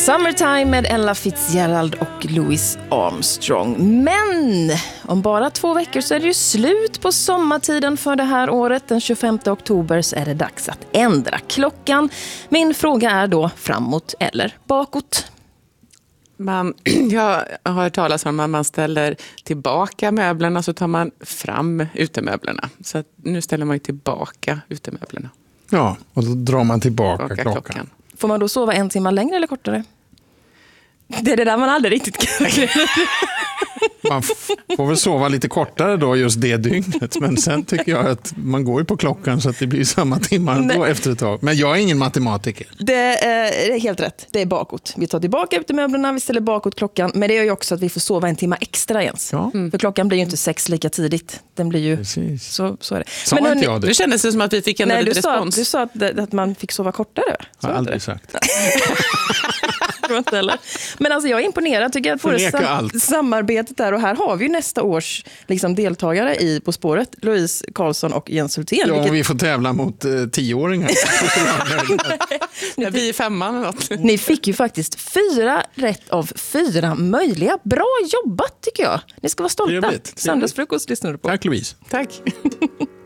Summertime med Ella Fitzgerald och Louis Armstrong. Men om bara 2 veckor så är det ju slut på sommartiden för det här året. Den 25 oktober så är det dags att ändra klockan. Min fråga är då framåt eller bakåt? Jag har hört talas om att man ställer tillbaka möblerna så tar man fram utemöblerna. Så att nu ställer man ju tillbaka utemöblerna. Ja, och då drar man tillbaka klockan. Får man då sova 1 timme längre eller kortare? Det är det där man aldrig riktigt kan. Man får väl sova lite kortare då just det dygnet. Men sen tycker jag att man går ju på klockan så att det blir samma timmar då efter ett tag. Men jag är ingen matematiker. Det är helt rätt. Det är bakåt. Vi tar tillbaka utemöblerna, vi ställer bakåt klockan. Men det gör ju också att vi får sova 1 timme extra ens. Ja. För klockan blir ju inte 6 lika tidigt. Den blir ju... Så är det. Sa men inte jag det? Nu kändes det som att vi fick en respons. Du sa att man fick sova kortare. Jag har aldrig sagt. Men alltså jag är imponerad, tycker jag, på det samarbetet där. Och här har vi ju nästa års deltagare i På spåret, Louise Karlsson och Jens Hultén. Ja, och vi får tävla mot 10-åringar. Vi är 5 eller något. Ni fick ju faktiskt 4 rätt av 4 möjliga. Bra jobbat tycker jag. Ni ska vara stolta. Trevligt. Sandras frukost lyssnar du på. Tack Louise. Tack.